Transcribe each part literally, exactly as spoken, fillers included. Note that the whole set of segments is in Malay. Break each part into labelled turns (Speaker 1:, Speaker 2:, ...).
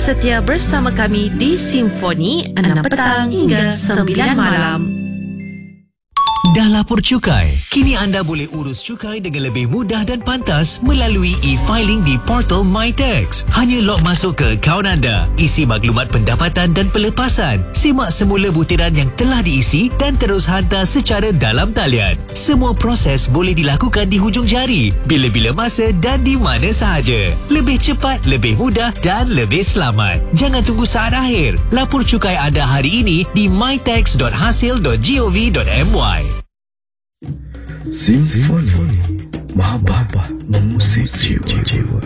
Speaker 1: setia bersama kami di Simfoni enam petang hingga sembilan malam.
Speaker 2: Dah lapor cukai? Kini anda boleh urus cukai dengan lebih mudah dan pantas melalui e-filing di portal MyTax. Hanya log masuk ke akaun anda, isi maklumat pendapatan dan pelepasan, simak semula butiran yang telah diisi dan terus hantar secara dalam talian. Semua proses boleh dilakukan di hujung jari, bila-bila masa dan di mana sahaja. Lebih cepat, lebih mudah dan lebih selamat. Jangan tunggu saat akhir. Lapor cukai anda hari ini di mytax dot hasil dot gov dot my.
Speaker 3: Simfoni Mahababa mengusik jiwa-jiwa.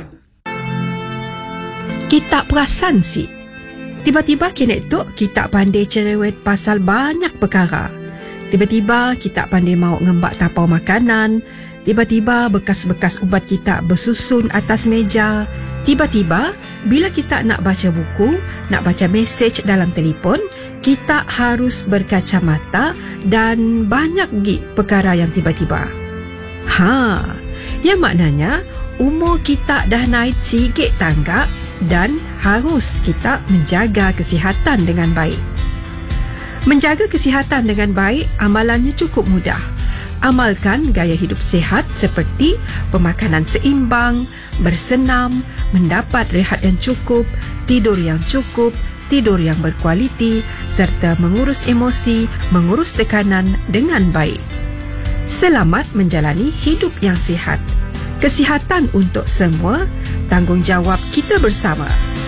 Speaker 4: Kita perasan si tiba-tiba kena tu kita pandai cerewet pasal banyak perkara. Tiba-tiba kita pandai mau ngembak tapau makanan. Tiba-tiba bekas-bekas ubat kita bersusun atas meja. Tiba-tiba bila kita nak baca buku, nak baca mesej dalam telefon, kita harus berkacamata dan banyak lagi perkara yang tiba-tiba. Ha, yang maknanya umur kita dah naik sikit tangga dan harus kita menjaga kesihatan dengan baik. Menjaga kesihatan dengan baik amalannya cukup mudah. Amalkan gaya hidup sihat seperti pemakanan seimbang, bersenam, mendapat rehat yang cukup, tidur yang cukup, tidur yang berkualiti serta mengurus emosi, mengurus tekanan dengan baik. Selamat menjalani hidup yang sihat. Kesihatan untuk semua, tanggungjawab kita bersama.